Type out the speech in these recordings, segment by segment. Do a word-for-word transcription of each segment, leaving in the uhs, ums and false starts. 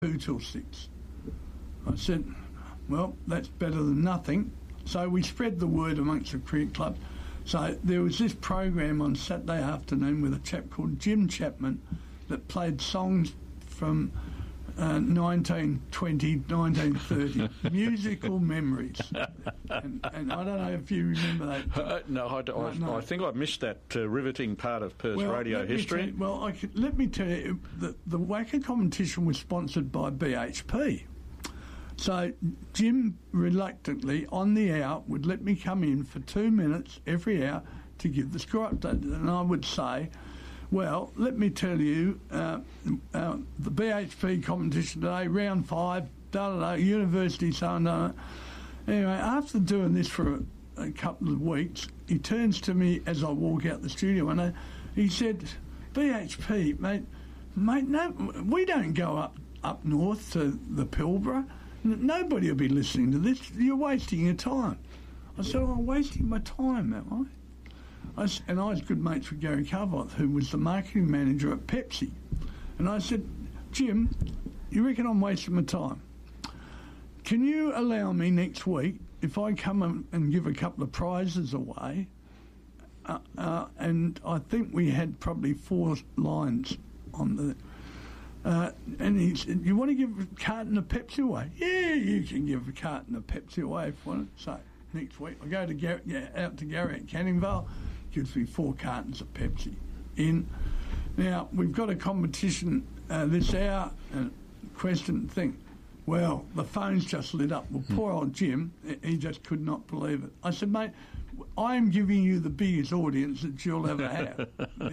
two till six. I said, well, that's better than nothing. So we spread the word amongst the cricket club. So there was this program on Saturday afternoon with a chap called Jim Chapman that played songs from uh, nineteen twenty, nineteen thirty, musical memories. And, and I don't know if you remember that. Uh, no, I, I, uh, no, I think I missed that uh, riveting part of Perth well, radio history. You, well, I could, let me tell you, the, the WACA competition was sponsored by B H P. So Jim, reluctantly, on the hour, would let me come in for two minutes every hour to give the score update. And I would say, well, let me tell you, uh, uh, the B H P competition today, round five, da-da-da, university, so on, da-da. Anyway, after doing this for a, a couple of weeks, he turns to me as I walk out the studio, and I, he said, B H P, mate, mate, no, we don't go up, up north to the Pilbara. Nobody will be listening to this. You're wasting your time. I said, oh, I'm wasting my time, am I? I and I was good mates with Gary Carvoth, who was the marketing manager at Pepsi. And I said, Jim, you reckon I'm wasting my time? Can you allow me next week, if I come and give a couple of prizes away, uh, uh, and I think we had probably four lines on the... Uh, and he said, you want to give a carton of Pepsi away? Yeah, you can give a carton of Pepsi away if you want it. So next week I go to Gary, yeah, out to Gary at Canning Vale, gives me four cartons of Pepsi in. Now, we've got a competition uh, this hour, and question thing. Well, the phone's just lit up. Well, poor old Jim, he just could not believe it. I said, mate, I am giving you the biggest audience that you'll ever have.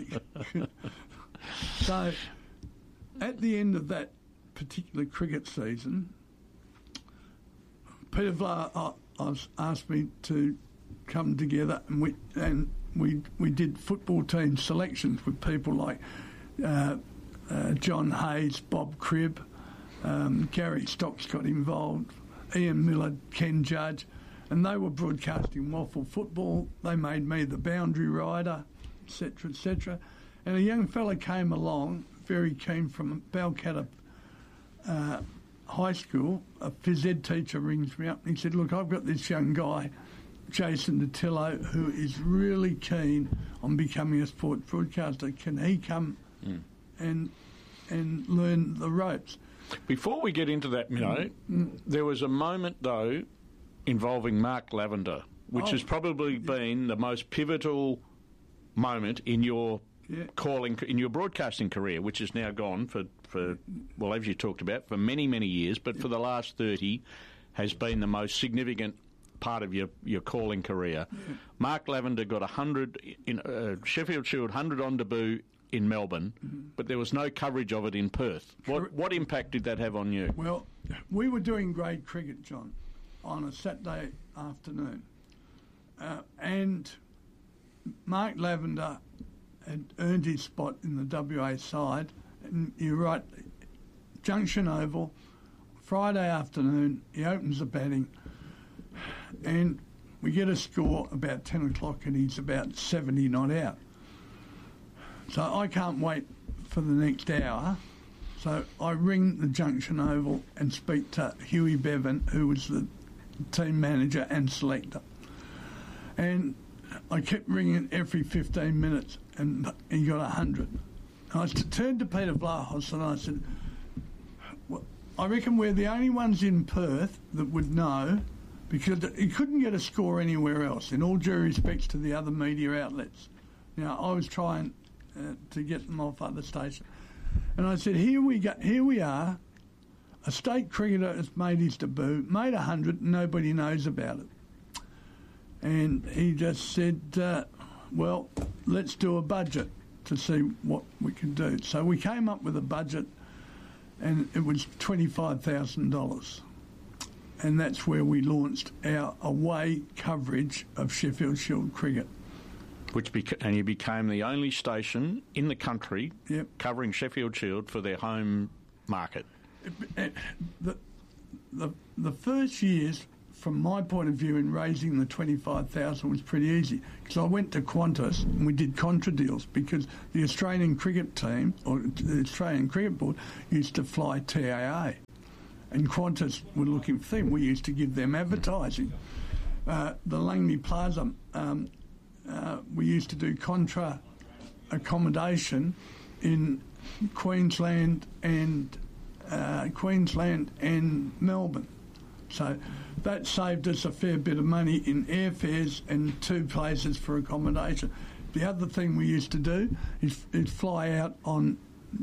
So... at the end of that particular cricket season, Peter Vla uh, uh, asked me to come together, and we and we we did football team selections with people like uh, uh, John Hayes, Bob Cribb, um, Gary Stocks got involved, Ian Miller, Ken Judge, and they were broadcasting waffle football. They made me the boundary rider, et cetera, et cetera. And a young fella came along, very keen, from Balcatta uh, High School. A phys ed teacher rings me up and he said, look, I've got this young guy, Jason Detillo, who is really keen on becoming a sports broadcaster. Can he come mm. and and learn the ropes? Before we get into that, you know, mm. there was a moment, though, involving Mark Lavender, which oh, has probably yeah. been the most pivotal moment in your Yeah. calling in your broadcasting career, which is now gone for, for well, as you talked about, for many, many years, but yeah. for the last thirty has been the most significant part of your, your calling career. Yeah. Mark Lavender got one hundred in uh, Sheffield Shield, one hundred on debut in Melbourne, mm-hmm. but there was no coverage of it in Perth. What, what impact did that have on you? Well, we were doing grade cricket, John, on a Saturday afternoon, uh, and Mark Lavender had earned his spot in the W A side, and you're right, Junction Oval, Friday afternoon, he opens the batting, and we get a score about ten o'clock, and he's about seventy not out. So I can't wait for the next hour, so I ring the Junction Oval and speak to Huey Bevan, who was the team manager and selector. And I kept ringing every fifteen minutes, and he got one hundred. I turned to Peter Vlahos and I said, well, I reckon we're the only ones in Perth that would know, because he couldn't get a score anywhere else, in all due respects to the other media outlets. Now, I was trying uh, to get them off other stations. And I said, here we go, here we are, a state cricketer has made his debut, made one hundred, and nobody knows about it. And he just said, uh, well, let's do a budget to see what we can do. So we came up with a budget, and it was twenty-five thousand dollars. And that's where we launched our away coverage of Sheffield Shield cricket. Which beca- and you became the only station in the country yep. covering Sheffield Shield for their home market. It, it, the, the, the first years, from my point of view, in raising the twenty-five thousand was pretty easy, because I went to Qantas and we did contra deals, because the Australian cricket team, or the Australian Cricket Board, used to fly T A A, and Qantas were looking for them. We used to give them advertising. Uh, the Langley Plaza, um, uh, we used to do contra accommodation in Queensland and uh, Queensland and Melbourne. So that saved us a fair bit of money in airfares and two places for accommodation. The other thing we used to do is, is fly out on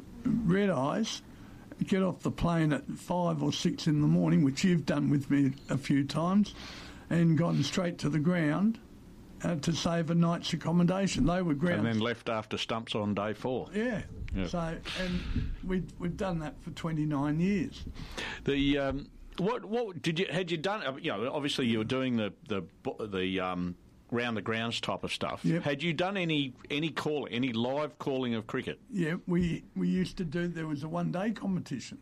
red eyes, get off the plane at five or six in the morning, which you've done with me a few times, and gone straight to the ground uh, to save a night's accommodation. They were ground. And then left after stumps on day four. Yeah. Yeah. So, and we've, we've done that for twenty-nine years. The... Um What what did you had you done? You know, obviously you were doing the the the um, round the grounds type of stuff. Yep. Had you done any any call any live calling of cricket? Yeah, we we used to do. There was a one day competition,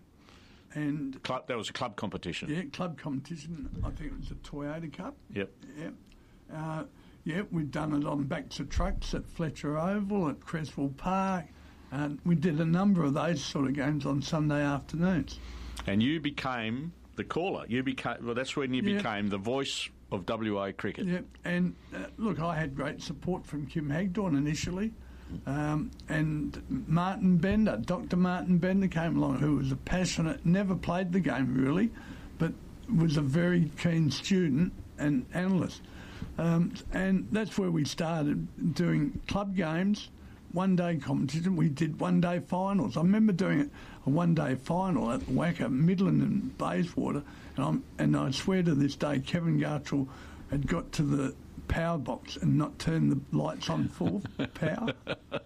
and club, that was a club competition. Yeah, club competition. I think it was a Toyota Cup. Yep. Yeah. Uh, yeah, we've done it on backs of trucks at Fletcher Oval, at Creswell Park, and we did a number of those sort of games on Sunday afternoons. And you became the caller. You became well. That's when you Yep. became the voice of W A cricket. Yeah, and uh, look, I had great support from Kim Hagdorn initially, um, and Martin Bender, Doctor Martin Bender came along, who was a passionate, never played the game really, but was a very keen student and analyst. Um, and that's where we started doing club games, one-day competition. We did one-day finals. I remember doing a one-day final at the Wacker, Midland and Bayswater, and, I'm, and I swear to this day, Kevin Gartrell had got to the power box and not turned the lights on full power.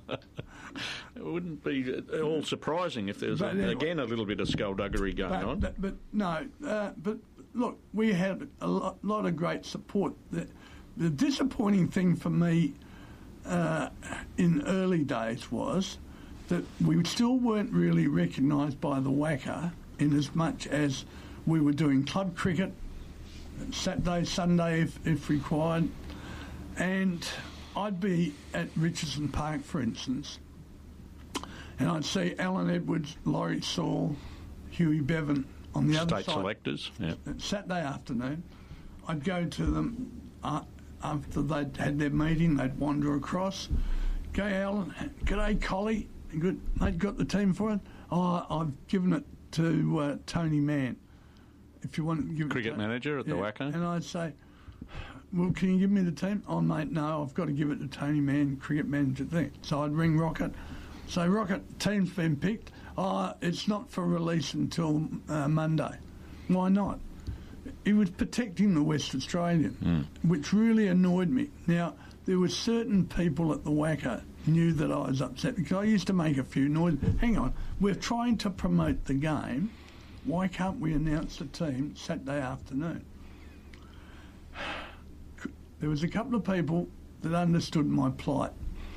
It wouldn't be at all surprising if there was, a, anyway, again, a little bit of skullduggery going but, on. But, but no, uh, but look, we had a lot, lot of great support. The, the disappointing thing for me uh, in early days was that we still weren't really recognised by the Wacker in as much as we were doing club cricket, Saturday, Sunday if, if required, and I'd be at Richardson Park, for instance, and I'd see Alan Edwards, Laurie Saul, Huey Bevan on the other side. State selectors, yeah. Saturday afternoon, I'd go to them uh, after they'd had their meeting. They'd wander across. Go, Alan. G'day, Collie. Good. Mate, got the team for it? Oh, I've given it to uh, Tony Mann. If you want to give Cricket it to, manager at yeah. the Wacker. And I'd say, well, can you give me the team? Oh, mate, no, I've got to give it to Tony Mann, cricket manager thing. So I'd ring Rocket. So, Rocket, team's been picked. Oh, it's not for release until uh, Monday. Why not? He was protecting the West Australian, mm. which really annoyed me. Now, there were certain people at the Wacker knew that I was upset because I used to make a few noises. Hang on, we're trying to promote the game. Why can't we announce the team Saturday afternoon? There was a couple of people that understood my plight.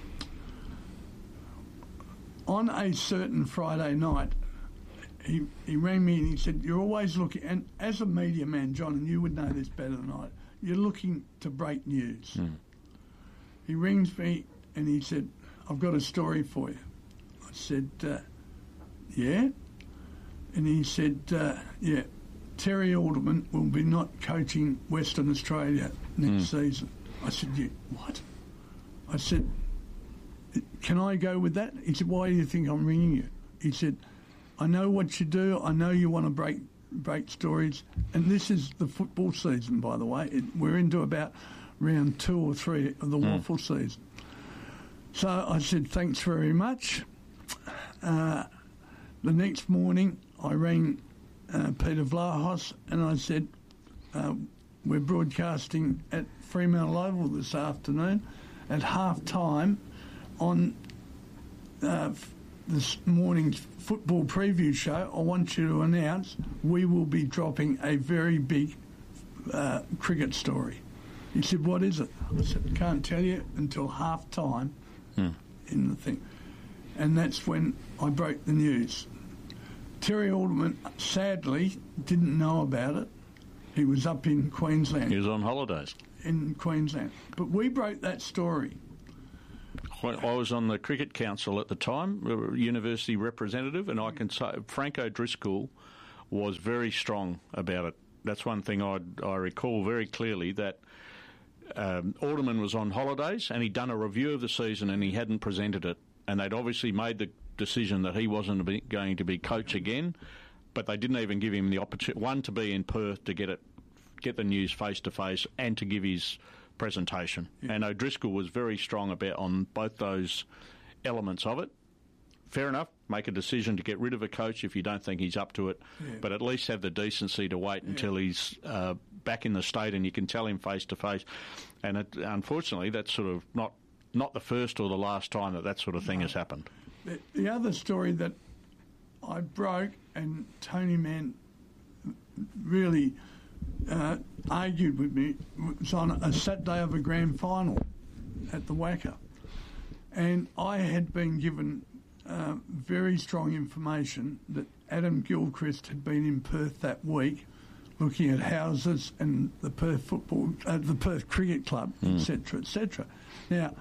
On a certain Friday night, he, he rang me and he said, you're always looking, and as a media man, John, and you would know this better than I, you're looking to break news. Mm. He rings me and he said, I've got a story for you. I said, uh, yeah? And he said, uh, yeah, Terry Alderman will be not coaching Western Australia next mm. season. I said, yeah, what? I said, can I go with that? He said, why do you think I'm ringing you? He said, I know what you do. I know you want to break break stories. And this is the football season, by the way. It, we're into about round two or three of the mm. waffle season. So I said, thanks very much. Uh, the next morning, I rang uh, Peter Vlahos and I said, uh, we're broadcasting at Fremantle Oval this afternoon at half-time on uh, this morning's football preview show. I want you to announce we will be dropping a very big uh, cricket story. He said, what is it? I said, I can't tell you until half-time hmm. in the thing. And that's when I broke the news. Terry Alderman, sadly, didn't know about it. He was up in Queensland. He was on holidays. In Queensland. But we broke that story. I was on the Cricket Council at the time, a university representative, and I can say Frank O'Driscoll was very strong about it. That's one thing I I recall very clearly, that um, Alderman was on holidays and he'd done a review of the season and he hadn't presented it. And they'd obviously made the decision that he wasn't be, going to be coach again, but they didn't even give him the opportunity, one, to be in Perth to get it, get the news face to face, and to give his presentation. Yeah. And O'Driscoll was very strong about on both those elements of it. Fair enough, make a decision to get rid of a coach if you don't think he's up to it, yeah. but at least have the decency to wait yeah. until he's uh, back in the state and you can tell him face to face. And it, unfortunately, that's sort of not not the first or the last time that that sort of thing no. has happened. The, the other story that I broke, and Tony Mann really uh, argued with me, was on a Saturday of a grand final at the Wacker. And I had been given uh, very strong information that Adam Gilchrist had been in Perth that week looking at houses and the Perth football, uh, the Perth Cricket Club, et cetera, et cetera. Now,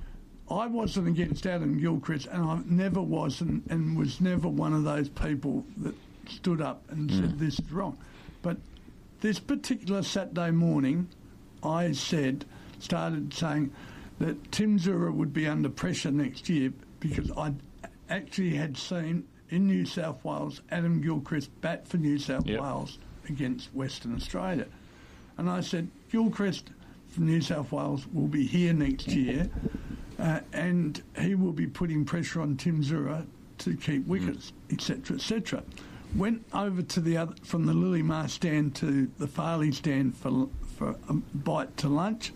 I wasn't against Adam Gilchrist, and I never was, and, and was never one of those people that stood up and mm. said this is wrong. But this particular Saturday morning, I said, started saying that Tim Zura would be under pressure next year because I actually had seen in New South Wales Adam Gilchrist bat for New South yep. Wales against Western Australia. And I said, Gilchrist from New South Wales will be here next year, uh, and he will be putting pressure on Tim Zura to keep wickets, et cetera, et cetera. Went over to the other, from the Lilymar stand to the Farley stand for for a bite to lunch,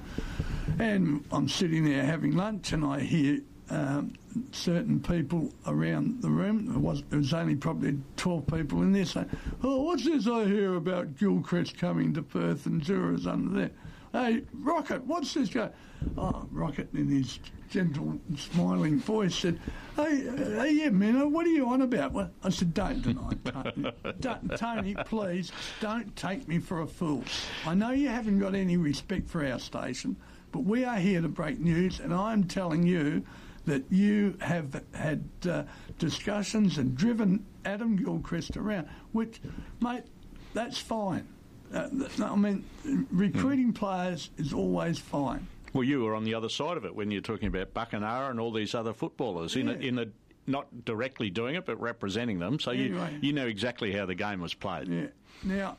and I'm sitting there having lunch, and I hear um, certain people around the room. There was, there was only probably twelve people in there saying, "Oh, what's this I hear about Gilchrist coming to Perth and Zura's under there? Hey, Rocket, what's this guy?" Oh, Rocket, in his gentle, smiling voice, said, hey, uh, hey, yeah, Minno, what are you on about? Well, I said, don't deny it, Tony. Don't, Tony, please, don't take me for a fool. I know you haven't got any respect for our station, but we are here to break news, and I'm telling you that you have had uh, discussions and driven Adam Gilchrist around, which, mate, that's fine. Uh, I mean, recruiting players is always fine. Well, you were on the other side of it when you're talking about Buckenara and all these other footballers yeah. in a, in a, not directly doing it but representing them. So anyway, you you know exactly how the game was played. Yeah. Now,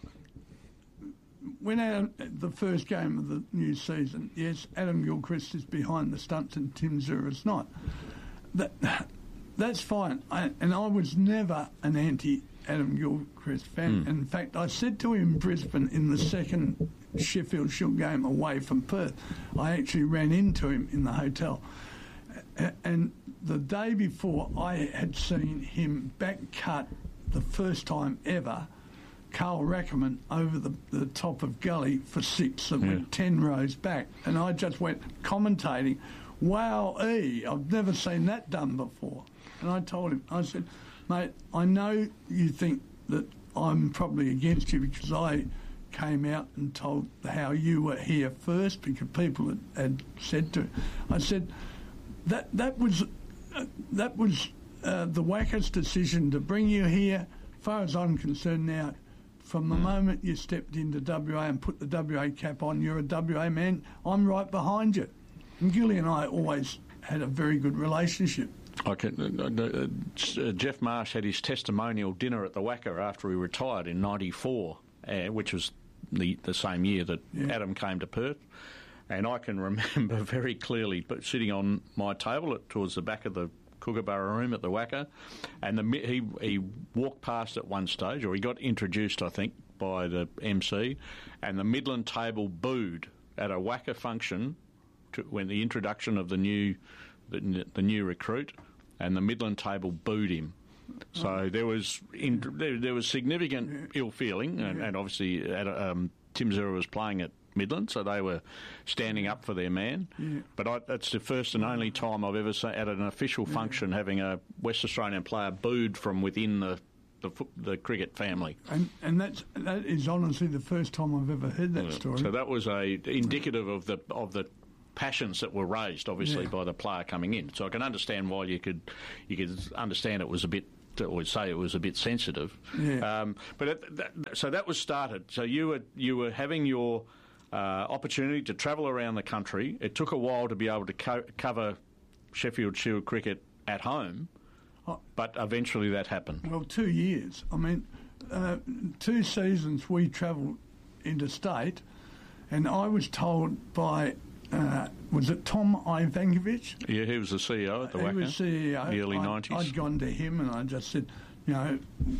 when Adam, the first game of the new season, yes, Adam Gilchrist is behind the stumps and Tim Zura's not. That that's fine. I, and I was never an anti Adam Gilchrist fan. Mm. In fact, I said to him in Brisbane in the second Sheffield Shield game away from Perth, I actually ran into him in the hotel. And the day before, I had seen him back cut the first time ever Carl Rackerman over the, the top of gully for six that yeah. went ten rows back. And I just went commentating, wow-ee, I've never seen that done before. And I told him, I said, mate, I know you think that I'm probably against you because I came out and told how you were here first because people had, had said to it. I said, that that was uh, that was uh, the Wacker's decision to bring you here. As far as I'm concerned now, from the mm. moment you stepped into W A and put the W A cap on, you're a W A man. I'm right behind you. And Gilly and I always had a very good relationship. I can, uh, uh, Jeff Marsh had his testimonial dinner at the Wacker after he retired in ninety-four, uh, which was the, the same year that yeah. Adam came to Perth. And I can remember very clearly but sitting on my table at, towards the back of the Kookaburra room at the Wacker, and the, he, he walked past at one stage, or he got introduced, I think, by the M C, and the Midland table booed at a Wacker function to, when the introduction of the new the, the new recruit, and the Midland table booed him. So oh. there was in, there, there was significant yeah. ill feeling, and, yeah. and obviously at, um, Tim Zura was playing at Midland, so they were standing up for their man. Yeah. But I, that's the first and only time I've ever seen at an official yeah. function having a West Australian player booed from within the the the cricket family. And and that's that is honestly the first time I've ever heard that yeah. story. So that was a indicative of the of the passions that were raised, obviously, yeah. by the player coming in. So I can understand why you could you could understand it was a bit, or say it was a bit sensitive. Yeah. Um, but it, that, so that was started. So you were you were having your uh, opportunity to travel around the country. It took a while to be able to co- cover Sheffield Shield cricket at home, oh, but eventually that happened. Well, two years. I mean, uh, two seasons we travelled interstate, and I was told by. Uh, was it Tom Ivankovic? Yeah, he was the C E O at the WACA. He was C E O. The early I'd, nineties. I'd gone to him and I just said, you know,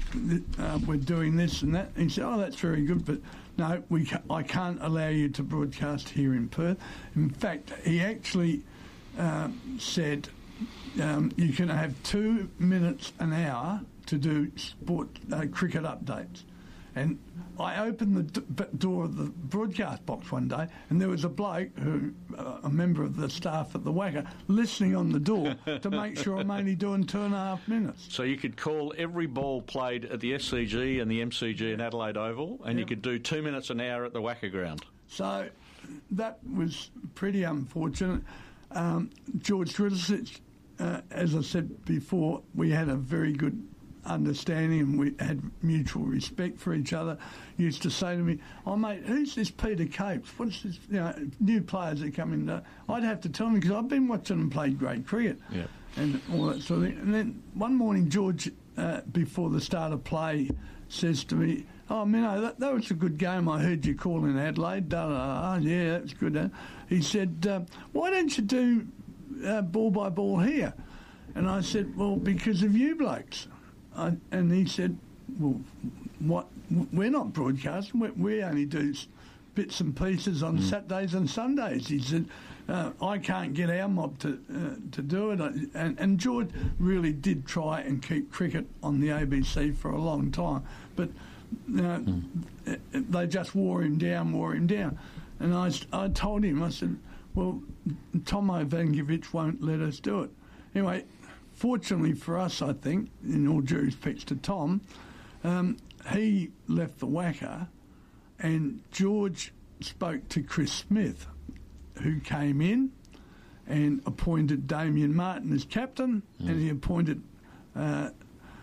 uh, we're doing this and that. And he said, oh, that's very good, but no, we ca- I can't allow you to broadcast here in Perth. In fact, he actually um, said um, you can have two minutes an hour to do sport uh, cricket updates. And I opened the d- door of the broadcast box one day, and there was a bloke, who, uh, a member of the staff at the WACA, listening on the door to make sure I'm only doing two and a half minutes. So you could call every ball played at the S C G and the M C G in Adelaide Oval, and yep. you could do two minutes an hour at the WACA ground. So that was pretty unfortunate. Um, George Riddlesich, uh, as I said before, we had a very good understanding and we had mutual respect for each other. He used to say to me, oh mate, who's this Peter Capes? What's this, you know, new players that come in? I'd have to tell him because I've been watching them play great cricket yeah. and all that sort of thing. And then one morning George, uh, before the start of play, says to me, oh Minnow, that, that was a good game I heard you call in Adelaide. Da, da, da. Yeah, that's good. Huh? He said, uh, why don't you do uh, ball by ball here? And I said, well, because of you blokes. I, and he said, well, what? We're not broadcasting. We, we only do bits and pieces on mm. Saturdays and Sundays. He said, uh, I can't get our mob to uh, to do it. And, and George really did try and keep cricket on the A B C for a long time. But you know, mm. they just wore him down, wore him down. And I, I told him, I said, well, Tom Ivankovic won't let us do it. Anyway, fortunately for us, I think, in all due respects to Tom, um, he left the WACA and George spoke to Chris Smith, who came in and appointed Damien Martin as captain, mm. and he appointed uh,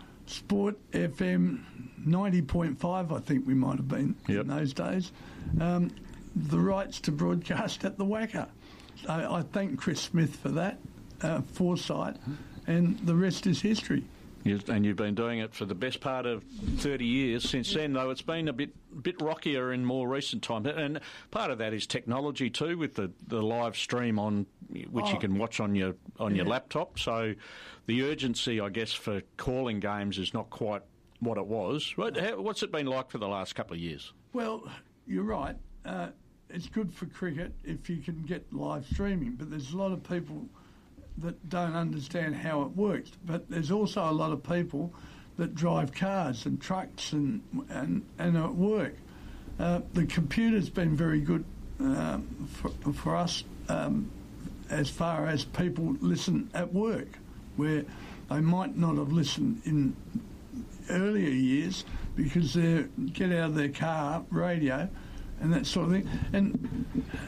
Sport F M ninety point five, I think we might have been yep. in those days, um, the rights to broadcast at the WACA. So I thank Chris Smith for that uh, foresight. And the rest is history. You've, and you've been doing it for the best part of thirty years since then, though it's been a bit bit rockier in more recent times. And part of that is technology too, with the, the live stream on which oh. you can watch on your on yeah. your laptop. So the urgency, I guess, for calling games is not quite what it was. What, how, what's it been like for the last couple of years? Well, you're right. Uh, it's good for cricket if you can get live streaming, but there's a lot of people that don't understand how it works. But there's also a lot of people that drive cars and trucks and and, and at work. Uh, the computer's been very good um, for, for us um, as far as people listen at work, where they might not have listened in earlier years because they get out of their car, radio, and that sort of thing. And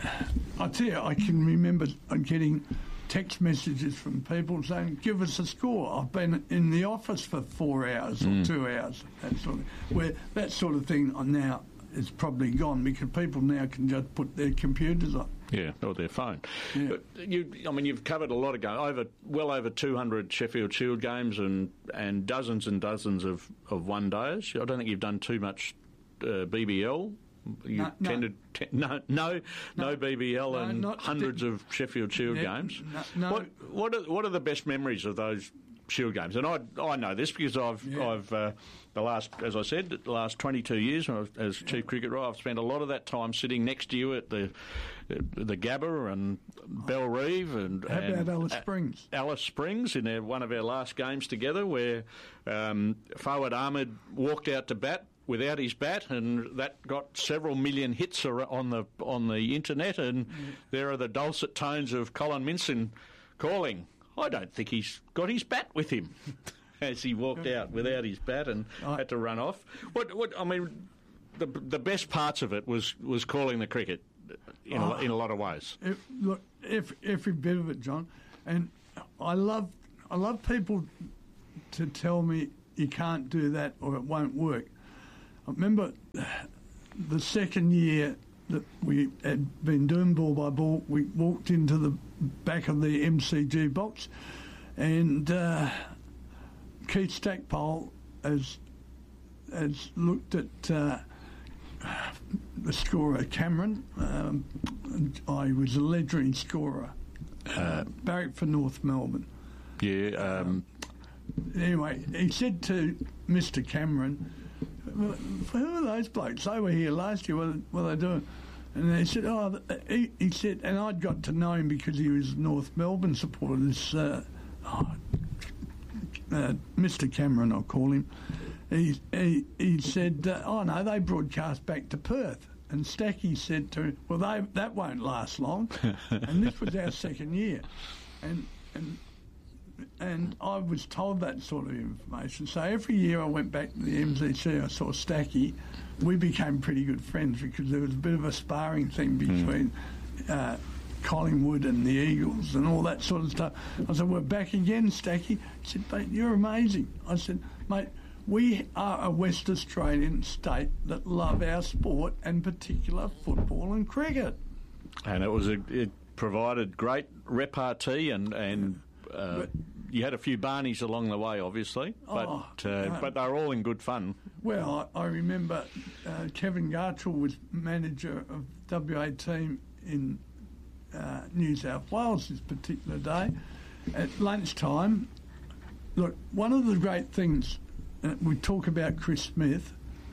I tell you, I can remember getting text messages from people saying, give us a score. I've been in the office for four hours mm. or two hours, that sort of thing. Where that sort of thing now is probably gone because people now can just put their computers on. Yeah, or their phone. Yeah. You, I mean, you've covered a lot of games, over well over two hundred Sheffield Shield games and, and dozens and dozens of, of one-dayers. I don't think you've done too much uh, B B L. You no, tended no. Te- no, no, no, no B B L no, and hundreds of Sheffield Shield yeah, games. No, no. What what are, what are the best memories of those Shield games? And I I know this because I've yeah. I've uh, the last as I said the last twenty-two years as chief yeah. cricketer, I've spent a lot of that time sitting next to you at the the Gabba and Bellerive and how and about Alice Springs? Alice Springs in our, one of our last games together, where um, Fawad Ahmed walked out to bat without his bat, and that got several million hits on the on the internet, and mm. there are the dulcet tones of Colin Minson calling, I don't think he's got his bat with him. as he walked out without his bat and I, had to run off. What? What? I mean, the the best parts of it was, was calling the cricket in oh, a, in a lot of ways. If, look, if, every bit of it, John, and I love I love people to tell me you can't do that or it won't work. I remember the second year that we had been doing ball by ball, we walked into the back of the M C G box, and uh, Keith Stackpole has, has looked at uh, the scorer Cameron. Um, I was a legendary scorer, uh, barrack for North Melbourne. Yeah. Um... Anyway, he said to Mister Cameron, "Who are those blokes? They were here last year. What, what are they doing?" And they said, "Oh," he, he said, and I'd got to know him because he was North Melbourne supporter. This uh, oh, uh, Mister Cameron, I'll call him. He he, he said, uh, "Oh no, they broadcast back to Perth." And Stacky said to him, "Well, they, that won't last long." And this was our second year, and and. And I was told that sort of information. So every year I went back to the M C C, I saw Stacky. We became pretty good friends because there was a bit of a sparring thing between mm. uh, Collingwood and the Eagles and all that sort of stuff. I said, "We're back again, Stacky." He said, "Mate, you're amazing." I said, "Mate, we are a West Australian state that love our sport, and particular football and cricket." And it was a, it provided great repartee and... and Uh, but, you had a few barneys along the way, obviously, but oh, uh, uh, but they were all in good fun. Well, I, I remember uh, Kevin Gartrell was manager of W A team in uh, New South Wales this particular day. At lunchtime, look, one of the great things, uh, we talk about Chris Smith,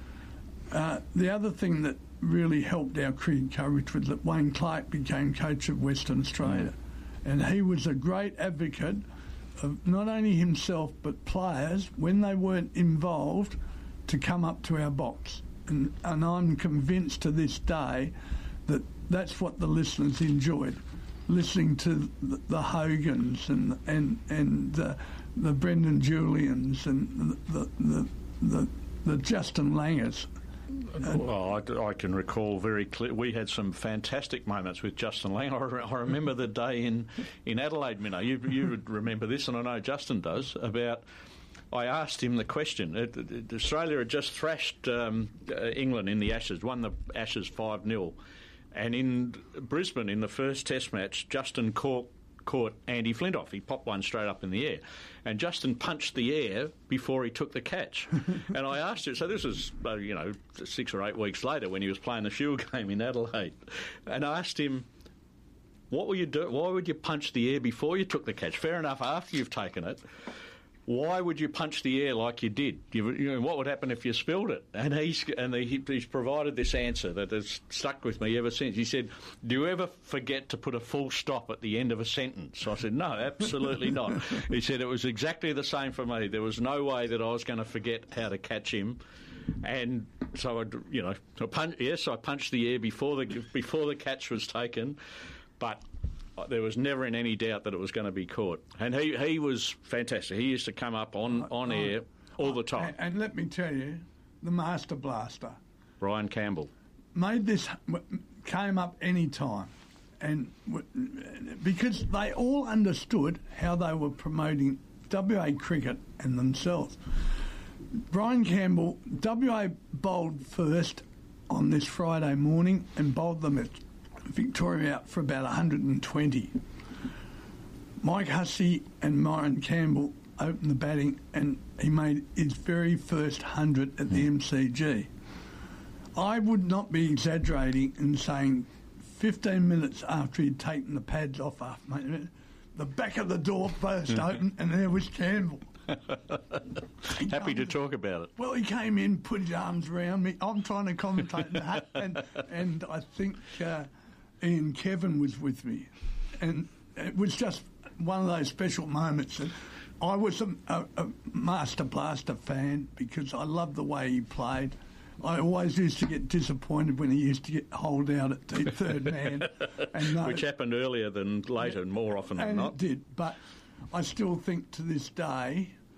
uh, the other thing that really helped our cricket coverage was that Wayne Clark became coach of Western Australia. Mm. And he was a great advocate of not only himself but players, when they weren't involved, to come up to our box. And, and I'm convinced to this day that that's what the listeners enjoyed, listening to the, the Hogans and and and uh, the Brendan Julians and the the the, the Justin Langers. Well, I, I can recall very clear. We had some fantastic moments with Justin Lang. I, re- I remember the day in, in Adelaide, Minnow. You you would remember this, and I know Justin does. About, I asked him the question. It, it, Australia had just thrashed um, uh, England in the Ashes, won the Ashes five nil, and in Brisbane in the first Test match, Justin caught caught Andy Flintoff. He popped one straight up in the air. And Justin punched the air before he took the catch. And I asked him, so this was, uh, you know, six or eight weeks later when he was playing the Shield game in Adelaide. And I asked him, what will you do? Why would you punch the air before you took the catch? Fair enough, after you've taken it. Why would you punch the air like you did? You, you know, what would happen if you spilled it? And he's and he, he's provided this answer that has stuck with me ever since. He said, "Do you ever forget to put a full stop at the end of a sentence?" I said, "No, absolutely not." He said, "It was exactly the same for me. There was no way that I was going to forget how to catch him." And so, I, you know, I punch, yes, I punched the air before the before the catch was taken, but there was never in any doubt that it was going to be caught. And he he was fantastic. He used to come up on, on air all the time. And, and let me tell you, the Master Blaster, Brian Campbell, made this, came up any time. And because they all understood how they were promoting W A cricket and themselves. Brian Campbell, W A bowled first on this Friday morning and bowled them at Victoria out for about one hundred twenty. Mike Hussey and Myron Campbell opened the batting and he made his very first one hundred at the M C G. I would not be exaggerating in saying fifteen minutes after he'd taken the pads off, the back of the door burst open and there was Campbell. Happy to talk about it. Well, he came in, put his arms around me. I'm trying to commentate that, and, and I think uh, Ian Kevin was with me. And it was just one of those special moments. And I was a, a, a Master Blaster fan because I loved the way he played. I always used to get disappointed when he used to get holed out at deep third man. And those, which happened earlier than later, yeah, more often than and not. It did, but I still think to this day,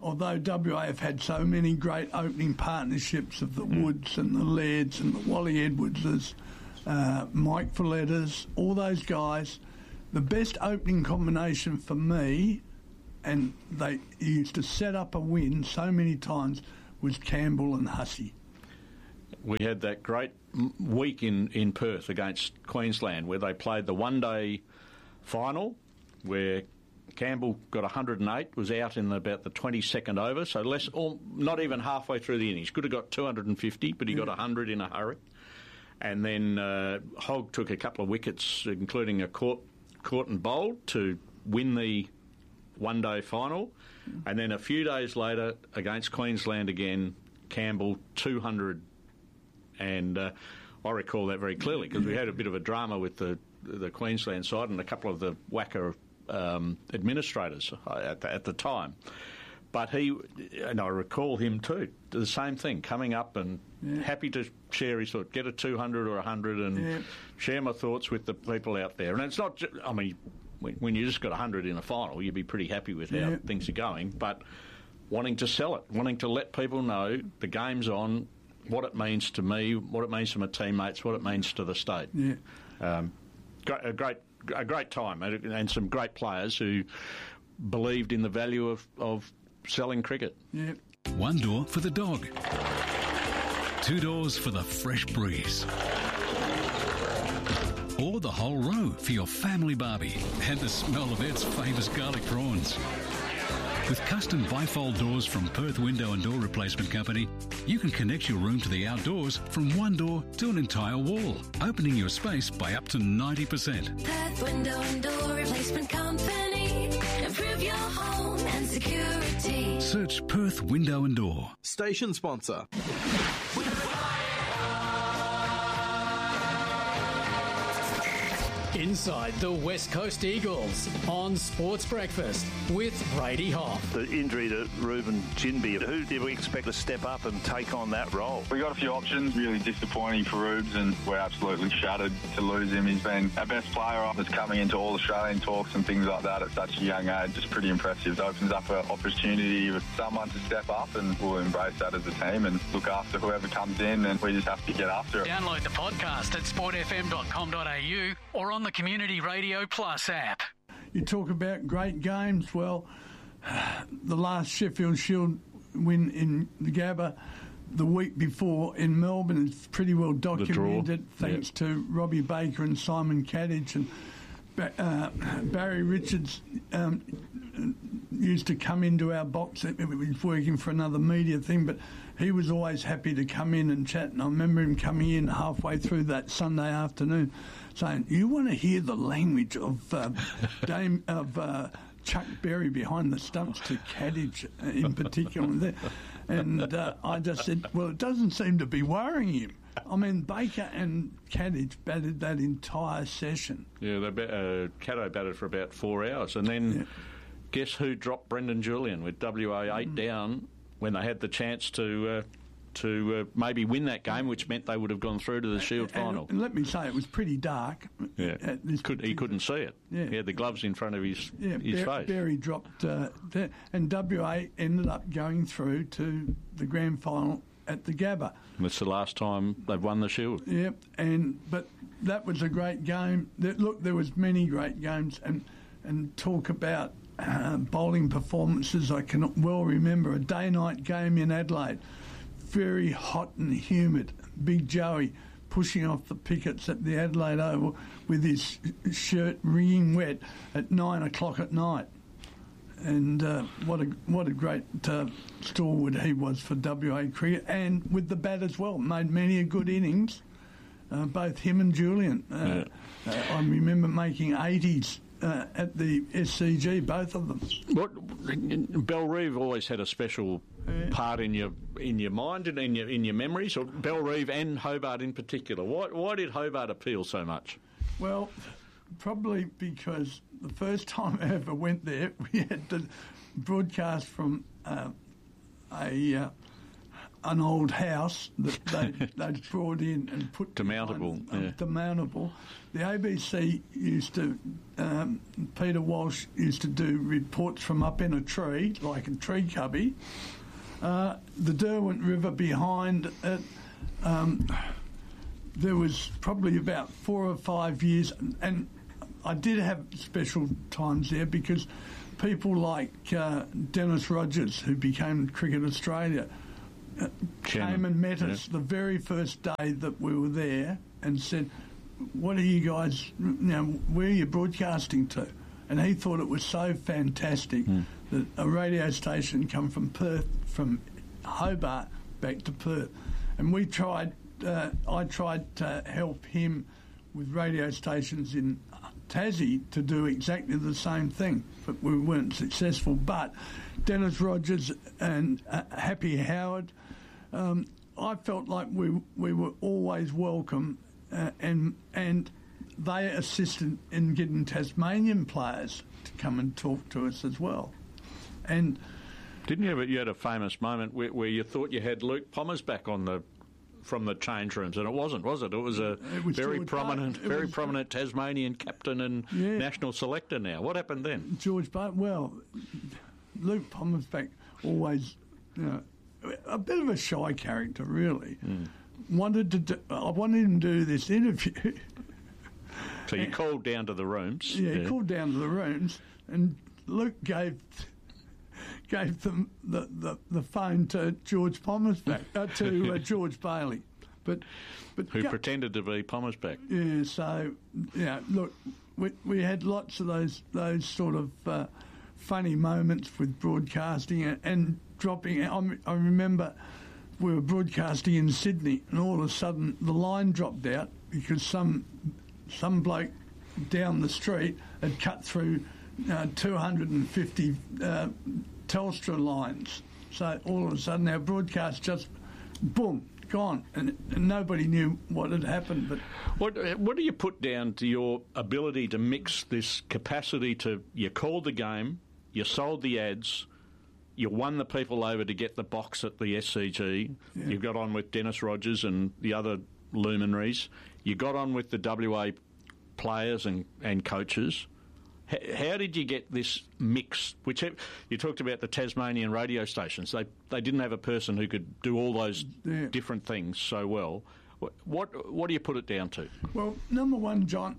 although W A have had so many great opening partnerships of the Woods and the Lairds and the Wally Edwardses, uh, Mike Vallettas, all those guys, the best opening combination for me, and they used to set up a win so many times, was Campbell and Hussey. We had that great week in, in Perth against Queensland where they played the one-day final where Campbell got one hundred eight, was out in about the twenty-second over, so less, or not even halfway through the innings. Could have got two hundred fifty, but he yeah. got one hundred in a hurry. And then uh, Hogg took a couple of wickets, including a caught, caught and bowled, to win the one-day final. Mm. And then a few days later, against Queensland again, Campbell two hundred. And uh, I recall that very clearly because we had a bit of a drama with the the Queensland side and a couple of the Wacker um, administrators at the, at the time. But he, and I recall him too, the same thing, coming up and yeah. happy to share his thought, get a two hundred or one hundred and yeah. share my thoughts with the people out there. And it's not, just, I mean, when, when you just got one hundred in a final, you'd be pretty happy with how yeah. things are going. But wanting to sell it, wanting to let people know the game's on, what it means to me, what it means to my teammates, what it means to the state. Yeah. Um, a great, a great time, and some great players who believed in the value of, of selling cricket. Yeah. One door for the dog. Two doors for the fresh breeze. Or the whole row for your family barbie and the smell of Ed's famous garlic prawns. With custom bifold doors from Perth Window and Door Replacement Company, you can connect your room to the outdoors from one door to an entire wall, opening your space by up to ninety percent. Perth Window and Door Replacement Company. Improve your home and security. Search Perth Window and Door. Station sponsor. Inside the West Coast Eagles on Sports Breakfast with Brady Hoff. The injury to Reuben Chinby, who did we expect to step up and take on that role? We got a few options, really disappointing for Rubes, and we're absolutely shattered to lose him. He's been our best player that's coming into all Australian talks and things like that at such a young age. It's pretty impressive. It opens up an opportunity for someone to step up, and we'll embrace that as a team and look after whoever comes in, and we just have to get after it. Download the podcast at sport f m dot com dot a u or on the Community Radio Plus app. You talk about great games. Well, the last Sheffield Shield win in the Gabba the week before in Melbourne is pretty well documented, thanks yep. to Robbie Baker and Simon Kadich. And uh, Barry Richards um, used to come into our box. He was working for another media thing, but he was always happy to come in and chat. And I remember him coming in halfway through that Sunday afternoon saying, "You want to hear the language of uh, Dame of uh, Chuck Berry behind the stumps to Kadich in particular." And uh, I just said, "Well, it doesn't seem to be worrying him." I mean, Baker and Kadich batted that entire session. Yeah, they bat, uh, Caddo batted for about four hours, and then yeah. guess who dropped Brendan Julian with W A eight mm. down when they had the chance to. Uh, to uh, maybe win that game, which meant they would have gone through to the Shield and, final. And let me say, it was pretty dark. Yeah, Could, he couldn't see it. Yeah. He had the gloves in front of his, yeah, his Bar- face. Barry dropped, uh, there, and W A ended up going through to the grand final at the Gabba. And it's the last time they've won the Shield. Yep, and but that was a great game. There, look, there was many great games, and and talk about uh, bowling performances. I can well remember a day-night game in Adelaide. Very hot and humid. Big Joey pushing off the pickets at the Adelaide Oval with his shirt wringing wet at nine o'clock at night. And uh, what a what a great uh, stalwart he was for W A cricket, and with the bat as well. Made many a good innings, uh, both him and Julian. Uh, yeah. uh, I remember making eighties uh, at the S C G, both of them. What Bellerive always had a special yeah. part in your in your mind and in your in your memories, or Bellerive and Hobart in particular. Why why did Hobart appeal so much? Well, probably because the first time I ever went there, we had to broadcast from uh, a uh, an old house that they they'd brought in and put demountable. Behind, yeah. um, demountable. The A B C used to, um, Peter Walsh used to do reports from up in a tree, like a tree cubby. Uh, the Derwent River behind it. Um, there was probably about four or five years, and I did have special times there because people like uh, Dennis Rogers, who became Cricket Australia, uh, came and met us yeah. the very first day that we were there and said, what are you guys, you know, where are you broadcasting to? And he thought it was so fantastic mm. that a radio station come from Perth, from Hobart back to Perth. And we tried, uh, I tried to help him with radio stations in Tassie to do exactly the same thing, but we weren't successful. But Dennis Rogers and uh, Happy Howard, um, I felt like we we were always welcome, uh, and and they assisted in getting Tasmanian players to come and talk to us as well. And didn't you ever, you had a famous moment where, where you thought you had Luke Pommers back on the from the change rooms, and it wasn't, was it? It was a it was very George prominent, Bart- very was, prominent Tasmanian captain and yeah. national selector now. What happened then? George Bart. Well, Luke Pommersback always, you know, a bit of a shy character, really. Mm. Wanted to, do, I wanted him to do this interview. So you and, called down to the rooms. Yeah, yeah, he called down to the rooms, and Luke gave. gave them the, the, the phone to George Pommersback, uh, to uh, George Bailey. But, but Who go, pretended to be Pommersback. Yeah, so, yeah, look, we, we had lots of those those sort of uh, funny moments with broadcasting and, and dropping. I, I remember we were broadcasting in Sydney, and all of a sudden the line dropped out because some some bloke down the street had cut through uh, two hundred fifty uh, Telstra lines. So all of a sudden our broadcast just, boom, gone, and, and nobody knew what had happened. But what what do you put down to your ability to mix this capacity to, you called the game, you sold the ads, you won the people over to get the box at the S C G, yeah. you got on with Dennis Rogers and the other luminaries, you got on with the W A players and, and coaches. How did you get this mix? Which you talked about the Tasmanian radio stations. They they didn't have a person who could do all those yeah. different things so well. What what do you put it down to? Well, number one, John,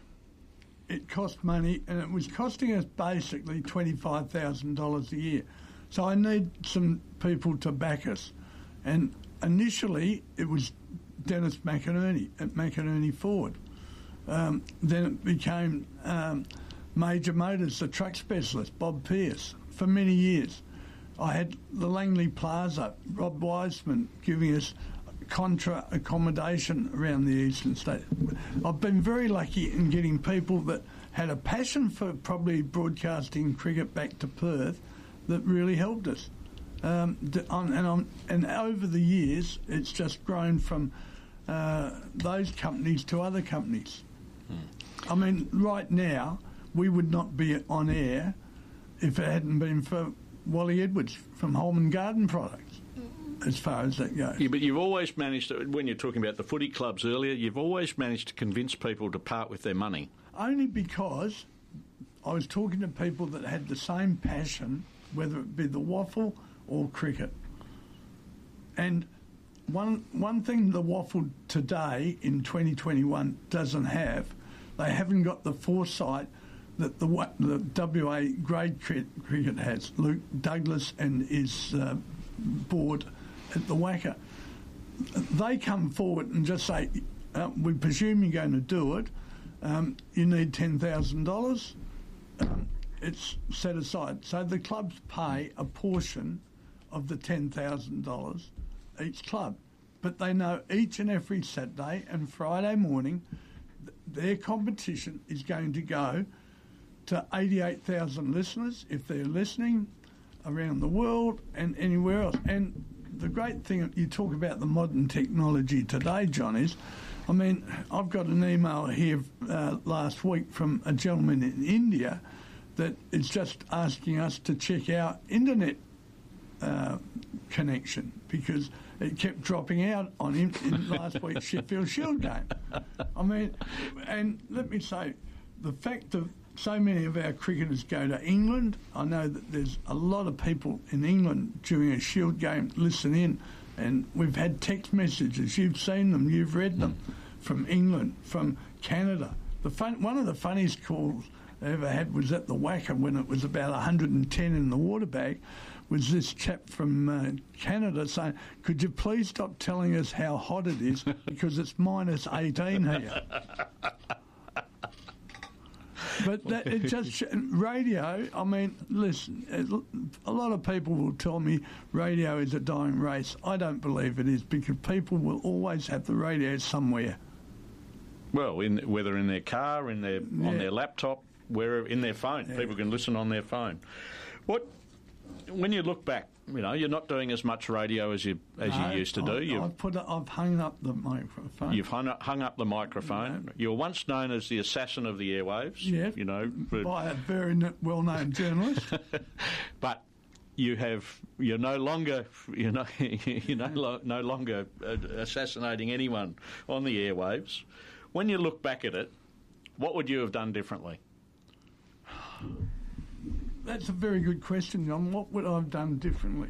it cost money, and it was costing us basically twenty-five thousand dollars a year. So I need some people to back us. And initially, it was Dennis McInerney at McInerney Ford. Um, then it became Um, Major Motors, the truck specialist, Bob Pearce, for many years. I had the Langley Plaza, Rob Wiseman, giving us contra accommodation around the eastern state. I've been very lucky in getting people that had a passion for probably broadcasting cricket back to Perth that really helped us. Um, and, I'm, and over the years, it's just grown from uh, those companies to other companies. Hmm. I mean, right now, we would not be on air if it hadn't been for Wally Edwards from Holman Garden Products, as far as that goes. Yeah, but you've always managed to, when you're talking about the footy clubs earlier, you've always managed to convince people to part with their money. Only because I was talking to people that had the same passion, whether it be the waffle or cricket. And one one thing the waffle today in twenty twenty-one doesn't have, they haven't got the foresight that the, the W A grade cricket has. Luke Douglas and his uh, board at the Wacker. They come forward and just say, uh, we presume you're going to do it. Um, you need ten thousand dollars. Um, it's set aside. So the clubs pay a portion of the ten thousand dollars each club. But they know each and every Saturday and Friday morning th- their competition is going to go to eighty-eight thousand listeners, if they're listening, around the world and anywhere else. And the great thing, you talk about the modern technology today, John, is, I mean, I've got an email here uh, last week from a gentleman in India that is just asking us to check our internet uh, connection because it kept dropping out on him in last week's Sheffield Shield game. I mean, and let me say, the fact that so many of our cricketers go to England, I know that there's a lot of people in England during a Shield game listen in, and we've had text messages, you've seen them, you've read them, mm. from England, from Canada. The fun, one of the funniest calls I ever had was at the Wacker when it was about one hundred ten in the water bag, was this chap from uh, Canada saying, could you please stop telling us how hot it is because it's minus eighteen here. But that, it just, radio, I mean, listen, a lot of people will tell me radio is a dying race. I don't believe it is, because people will always have the radio somewhere. Well, in, whether in their car, in their yeah. on their laptop, wherever, in their phone. Yeah. People can listen on their phone. What, when you look back, you know, you're not doing as much radio as you as no, you used to do. I, You've, I've put, I've hung up the microphone. You've hung up, hung up the microphone. No. You were once known as the assassin of the airwaves. Yeah, you know, but, by a very well-known journalist. But you have you're no longer you're no you're no, no longer assassinating anyone on the airwaves. When you look back at it, what would you have done differently? That's a very good question, John. What would I have done differently?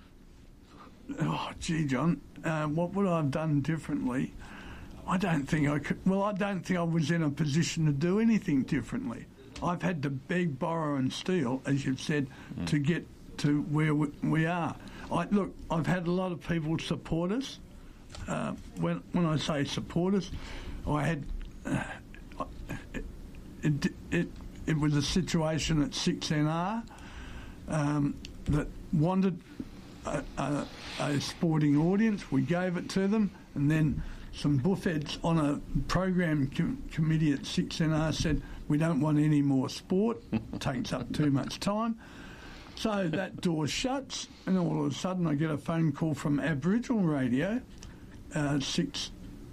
Oh, gee, John, uh, what would I have done differently? I don't think I could. Well, I don't think I was in a position to do anything differently. I've had to beg, borrow and steal, as you've said, mm. to get to where we, we are. I, look, I've had a lot of people support us. Uh, when, when I say support us, I had... Uh, it, it, it It was a situation at six N R um, that wanted a, a, a sporting audience. We gave it to them, and then some buffheads on a program com- committee at six N R said, we don't want any more sport, it takes up too much time. So that door shuts, and all of a sudden I get a phone call from Aboriginal Radio, uh, six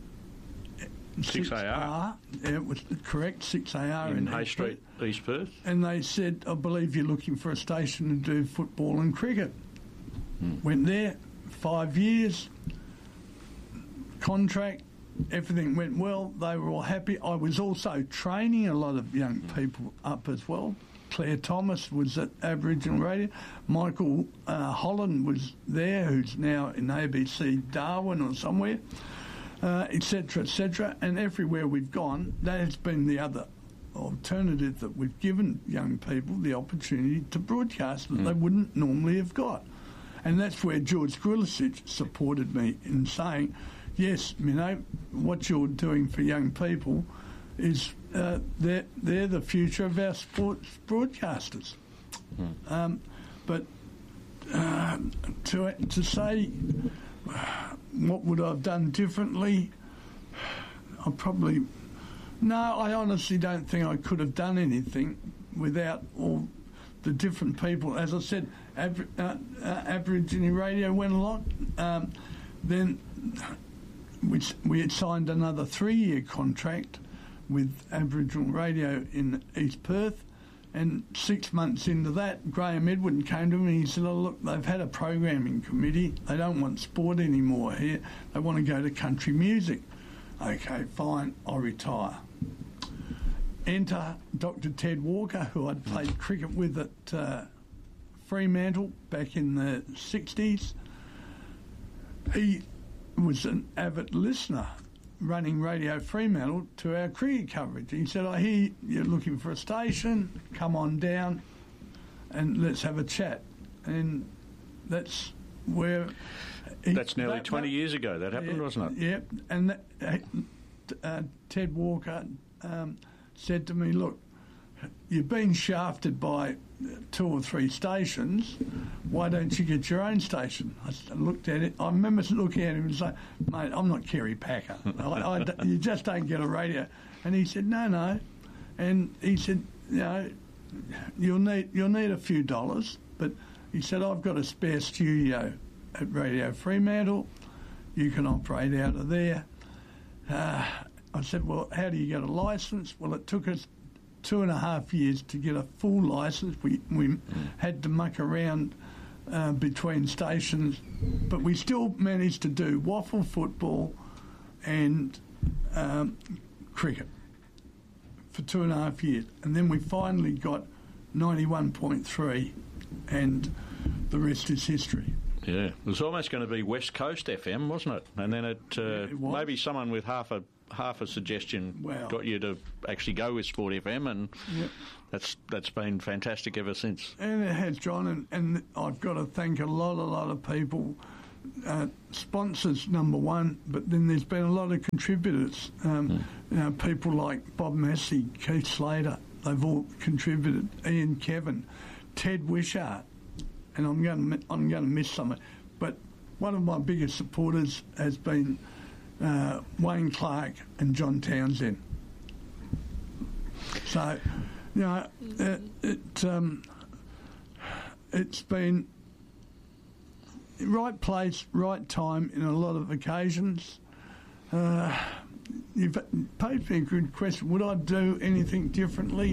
six A R. Yeah, it was correct, six A R in, in Hay Street, East Perth. And they said, I believe you're looking for a station to do football and cricket. Hmm. Went there, five years, contract, everything went well. They were all happy. I was also training a lot of young people up as well. Claire Thomas was at Aboriginal Radio. Michael uh, Holland was there, who's now in A B C Darwin or somewhere. Uh, et cetera, et cetera, and everywhere we've gone, that has been the other alternative that we've given young people the opportunity to broadcast that mm. they wouldn't normally have got. And that's where George Grilicic supported me in saying, yes, you know, what you're doing for young people is uh, they're, they're the future of our sports broadcasters. Mm. Um, but uh, to, to say... what would I have done differently? I probably... No, I honestly don't think I could have done anything without all the different people. As I said, Ab- uh, uh, Aboriginal Radio went along. Um, then we, we had signed another three-year contract with Aboriginal Radio in East Perth. And six months into that, Graham Edwin came to me and he said, oh, look, they've had a programming committee. They don't want sport anymore here. They want to go to country music. OK, fine, I'll retire. Enter Doctor Ted Walker, who I'd played cricket with at uh, Fremantle back in the sixties. He was an avid listener running Radio Fremantle to our cricket coverage. He said, I hear you're looking for a station, come on down and let's have a chat. And that's where... He, that's nearly that, twenty that, years ago that happened, yeah, wasn't it? Yep. Yeah, and that, uh, Ted Walker um, said to me, look, you've been shafted by two or three stations, why don't you get your own station? I looked at it, I remember looking at him and saying, mate, I'm not Kerry Packer. I, I, you just don't get a radio. And he said, no, no. And he said, you know, you'll need, you'll need a few dollars, but he said, I've got a spare studio at Radio Fremantle, you can operate out of there. Uh, I said, well, how do you get a licence? Well, it took us two and a half years to get a full licence. We we mm. had to muck around uh, between stations, but we still managed to do waffle football and um, cricket for two and a half years. And then we finally got ninety-one point three, and the rest is history. Yeah, it was almost going to be West Coast F M, wasn't it? And then it, uh, Yeah, it was. maybe someone with half a half a suggestion Wow. got you to actually go with Sport F M, and Yep. that's that's been fantastic ever since. And it has, John, and, and I've got to thank a lot, a lot of people. Uh, sponsors, number one, but then there's been a lot of contributors. Um, Hmm. you know, people like Bob Massey, Keith Slater, they've all contributed. Ian Kevin, Ted Wishart, and I'm going to I'm going to miss someone. But one of my biggest supporters has been uh, Wayne Clark and John Townsend. So, you know, it, it um, it's been right place, right time in a lot of occasions. Uh, you've posed me a good question. Would I do anything differently?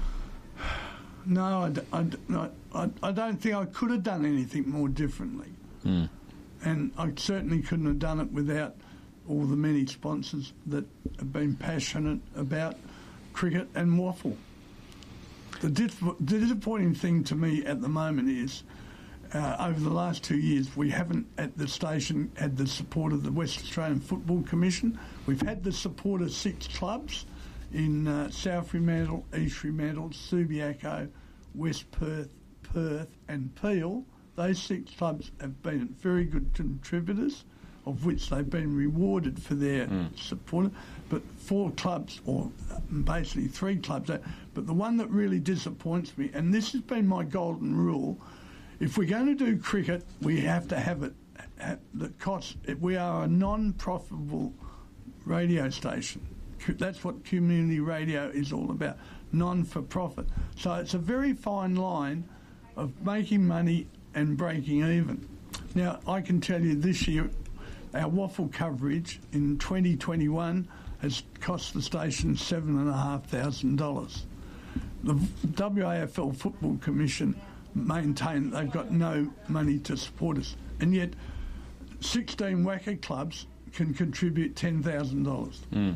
No, I, d- I, d- no, I, I don't think I could have done anything more differently. Mm. And I certainly couldn't have done it without all the many sponsors that have been passionate about cricket and waffle. The, dis- the disappointing thing to me at the moment is uh, over the last two years we haven't at the station had the support of the West Australian Football Commission. We've had the support of six clubs in uh, South Fremantle, East Fremantle, Subiaco, West Perth, Perth and Peel. Those six clubs have been very good contributors, of which they've been rewarded for their mm. support. But four clubs, or basically three clubs, but the one that really disappoints me, and this has been my golden rule, if we're going to do cricket, we have to have it at the cost. We are a non-profitable radio station. That's what community radio is all about, non-for-profit. So it's a very fine line of making money and breaking even. Now, I can tell you this year, our waffle coverage in twenty twenty-one has cost the station seven thousand five hundred dollars. The W A F L Football Commission maintain they've got no money to support us, and yet sixteen WACA clubs can contribute ten thousand dollars. Mm.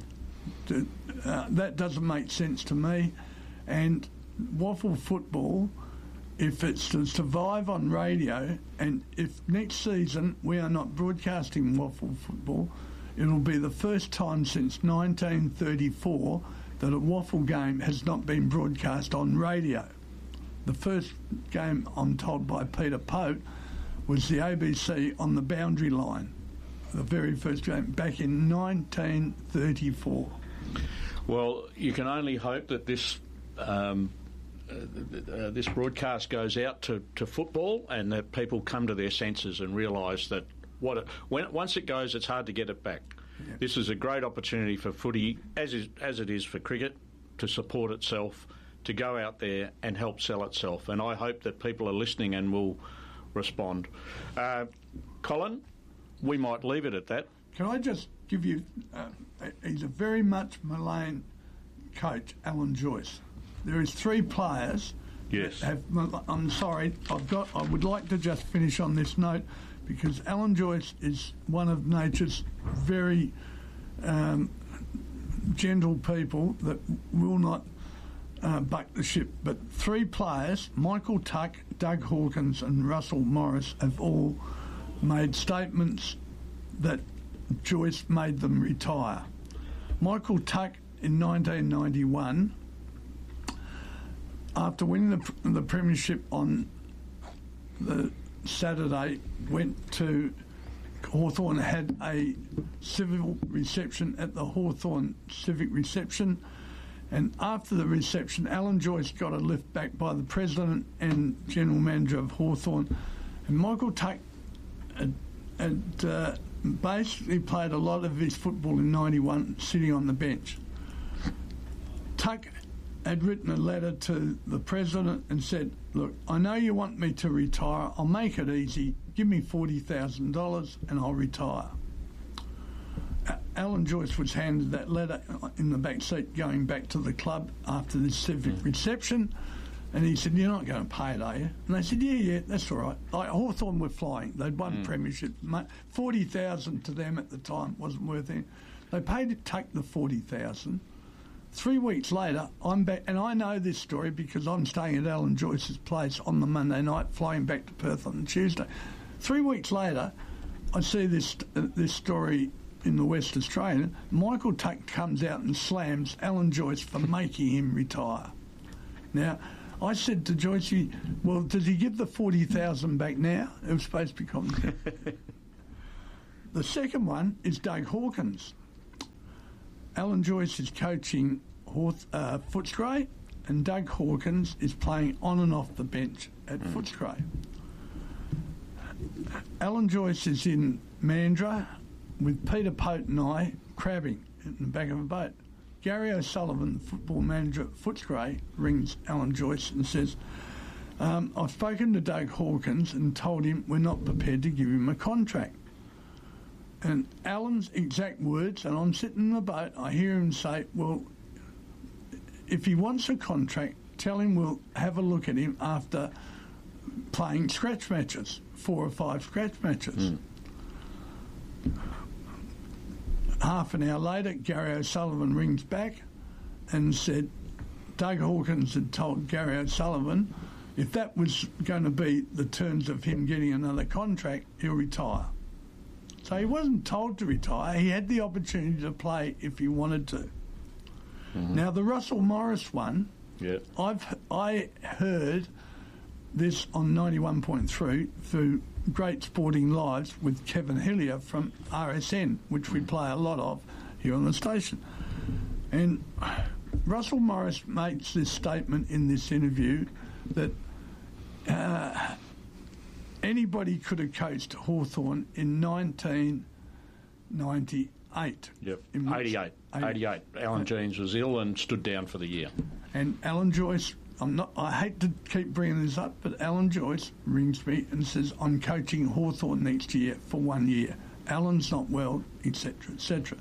Uh, that doesn't make sense to me. And waffle football, if it's to survive on radio, and if next season we are not broadcasting waffle football, it'll be the first time since nineteen thirty-four that a waffle game has not been broadcast on radio. The first game, I'm told by Peter Pote, was the A B C on the Boundary Line, the very first game, back in nineteen thirty-four. Well, you can only hope that this um, uh, uh, this broadcast goes out to, to football, and that people come to their senses and realise that what it, when once it goes, it's hard to get it back. Yeah. This is a great opportunity for footy, as is, as it is for cricket, to support itself, to go out there and help sell itself. And I hope that people are listening and will respond. Uh, Colin, we might leave it at that. Can I just give you... Uh, he's a very much maligned coach, Alan Joyce. There is three players... Yes. Have, I'm sorry, I've got. I would like to just finish on this note, because Alan Joyce is one of nature's very um, gentle people that will not uh, buck the ship. But three players, Michael Tuck, Doug Hawkins and Russell Morris, have all made statements that Joyce made them retire. Michael Tuck in nineteen ninety-one, after winning the, the premiership on the Saturday, went to Hawthorn, had a civil reception at the Hawthorn Civic Reception, and after the reception, Alan Joyce got a lift back by the president and general manager of Hawthorn, and Michael Tuck had, had uh, basically played a lot of his football in ninety-one sitting on the bench. Tuck had written a letter to the president and said, look, I know you want me to retire, I'll make it easy, give me forty thousand dollars and I'll retire. Alan Joyce was handed that letter in the back seat going back to the club after this civic reception, And he said, "You're not going to pay it, are you?" And they said, "Yeah, yeah, that's all right." Like, Hawthorn were flying. They'd won Mm. premiership. forty thousand to them at the time wasn't worth it. They paid to take the forty thousand. Three weeks later, I'm back, and I know this story because I'm staying at Alan Joyce's place on the Monday night, flying back to Perth on the Tuesday. Three weeks later, I see this uh, this story in the West Australian. Michael Tuck comes out and slams Alan Joyce for making him retire. Now, I said to Joyce, well, does he give the forty thousand back now? It was supposed to be common. The second one is Doug Hawkins. Alan Joyce is coaching Hawth, uh, Footscray, and Doug Hawkins is playing on and off the bench at mm. Footscray. Alan Joyce is in Mandurah with Peter Pote and I crabbing in the back of a boat. Gary O'Sullivan, the football manager at Footscray, rings Alan Joyce and says, um, I've spoken to Doug Hawkins and told him we're not prepared to give him a contract. And Alan's exact words, and I'm sitting in the boat, I hear him say, well, if he wants a contract, tell him we'll have a look at him after playing scratch matches, four or five scratch matches. Mm. Half an hour later, Gary O'Sullivan rings back and said Doug Hawkins had told Gary O'Sullivan if that was going to be the terms of him getting another contract, he'll retire. So he wasn't told to retire. He had the opportunity to play if he wanted to. Mm-hmm. Now, the Russell Morris one, yeah. I've I heard this on ninety-one point three through Great Sporting Lives with Kevin Hillier from R S N, which we play a lot of here on the station. And Russell Morris makes this statement in this interview that uh, anybody could have coached Hawthorn in nineteen ninety-eight. Yep, eighty-eight. eighty-eight. Alan Jeans was ill and stood down for the year. And Alan Joyce, I'm not. I hate to keep bringing this up, but Alan Joyce rings me and says, I'm coaching Hawthorn next year for one year. Alan's not well, et cetera, et cetera.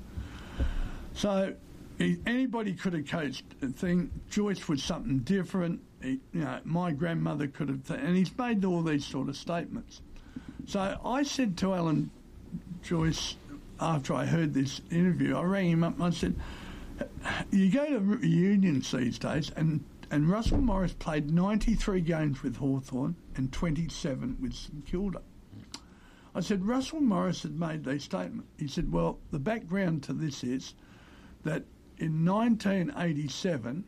So he, anybody could have coached a thing. Joyce was something different. He, you know, my grandmother could have... Th- and he's made all these sort of statements. So I said to Alan Joyce, after I heard this interview, I rang him up and I said, you go to reunions these days, and, and Russell Morris played ninety-three games with Hawthorn and twenty-seven with St Kilda. I said, Russell Morris had made these statements. He said, well, the background to this is that in nineteen eighty-seven,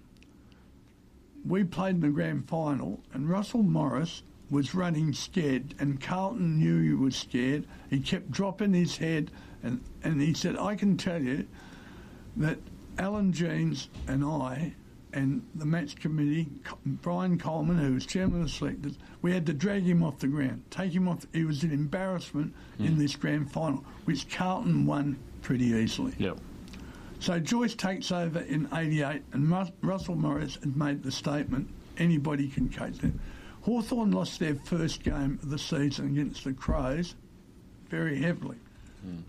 we played in the grand final, and Russell Morris was running scared, and Carlton knew he was scared. He kept dropping his head, and, and he said, I can tell you that Alan Jeans and I and the match committee, Brian Coleman, who was chairman of the selectors, we had to drag him off the ground, take him off. He was an embarrassment mm. in this grand final, which Carlton won pretty easily. Yep. So Joyce takes over in eighty-eight, and Ru- Russell Morris had made the statement, anybody can coach them. Hawthorn lost their first game of the season against the Crows very heavily. Mm.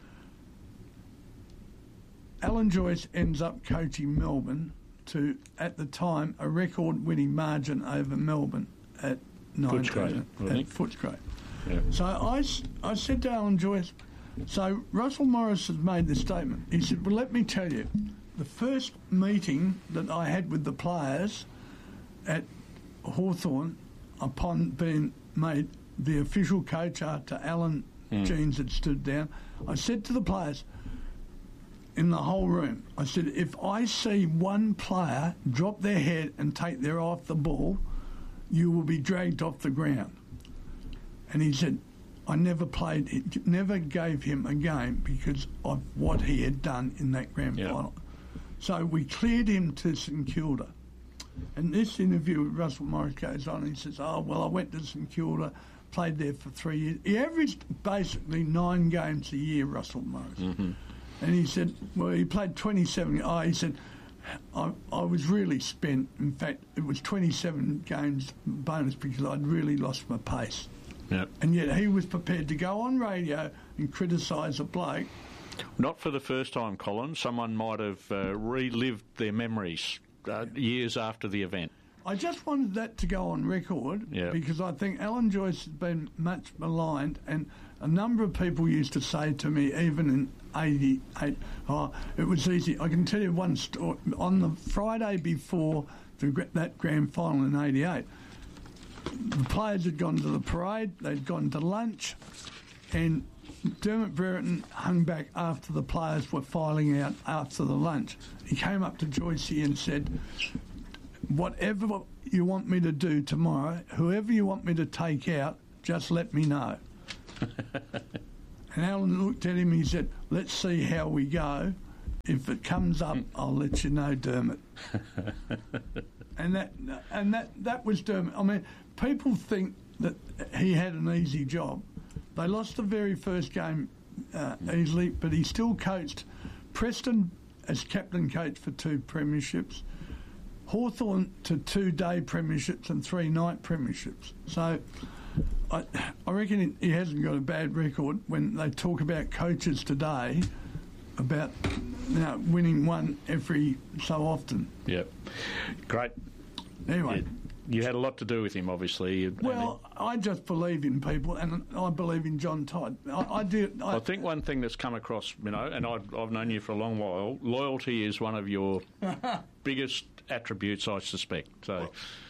Alan Joyce ends up coaching Melbourne to, at the time, a record-winning margin over Melbourne at Footscray. At Footscray. Yeah. So I, I said to Alan Joyce, so Russell Morris has made this statement. He said, well, let me tell you, the first meeting that I had with the players at Hawthorn, upon being made the official coach after Alan mm. Jeans had stood down, I said to the players in the whole room, I said, if I see one player drop their head and take their eye off the ball, you will be dragged off the ground. And he said, I never played, it never gave him a game because of what he had done in that grand yep. final. So we cleared him to St Kilda. And this interview with Russell Morris goes on, and he says, oh, well, I went to St Kilda, played there for three years. He averaged basically nine games a year, Russell Morris. Mm-hmm. And he said, well, he played twenty-seven. Oh, he said, I, I was really spent. In fact, it was twenty-seven games bonus because I'd really lost my pace. Yep. And yet he was prepared to go on radio and criticise a bloke. Not for the first time, Colin. Someone might have uh, relived their memories uh, years after the event. I just wanted that to go on record Yeah. because I think Alan Joyce has been much maligned, and a number of people used to say to me, even in eighty-eight, oh, it was easy. I can tell you one story. On the Friday before the, gra- that grand final in eighty-eight, the players had gone to the parade, they'd gone to lunch, and Dermot Brereton hung back after the players were filing out after the lunch. He came up to Joycey and said, whatever you want me to do tomorrow, whoever you want me to take out, just let me know. And Alan looked at him and he said, let's see how we go. If it comes up, I'll let you know, Dermot. and that and that, that was Dermot. I mean, people think that he had an easy job. They lost the very first game uh, easily, but he still coached Preston as captain coach for two premierships, Hawthorn to two day premierships and three night premierships. So I, I reckon he hasn't got a bad record when they talk about coaches today about, you know, winning one every so often. Yep. Great. Anyway. Yeah. You had a lot to do with him, obviously. Well, I just believe in people, and I believe in John Todd. I, I do. I, I think one thing that's come across, you know, and I've, I've known you for a long while, loyalty is one of your biggest attributes, I suspect. So,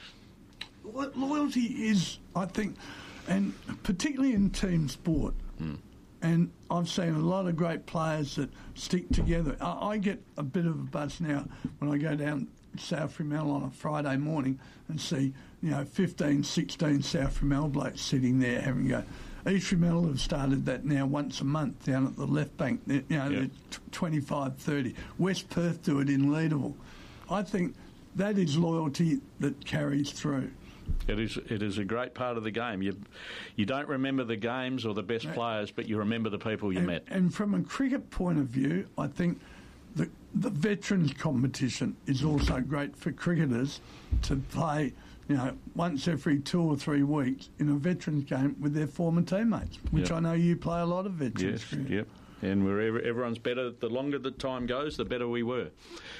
Lo- loyalty is, I think, and particularly in team sport. Mm. And I've seen a lot of great players that stick together. I, I get a bit of a buzz now when I go down South Fremantle on a Friday morning and see, you know, fifteen, sixteen South Fremantle blokes sitting there having a go. East Fremantle have started that now once a month down at the left bank. You know, Yep. they're twenty-five, thirty. West Perth do it in Leederville. I think that is loyalty that carries through. It is it is a great part of the game. You you don't remember the games or the best players, but you remember the people you and, met. And from a cricket point of view, I think the the veterans competition is also great for cricketers to play, you know, once every two or three weeks in a veterans game with their former teammates, which Yep. I know you play a lot of veterans. Yes, cricket. yep. And wherever everyone's better, the longer the time goes, the better we were.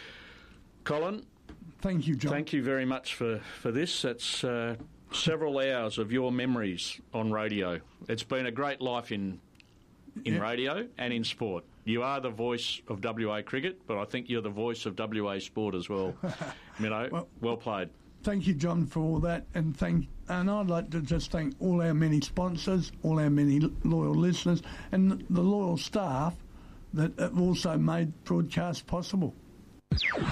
Colin, Thank you, John. thank you very much for, for this. That's uh, several hours of your memories on radio. It's been a great life in in Yeah. radio and in sport. You are the voice of W A cricket, but I think you're the voice of W A sport as well. You know, well, Well- played. Thank you, John, for all that, and thank. And I'd like to just thank all our many sponsors, all our many loyal listeners, and the loyal staff that have also made broadcast possible.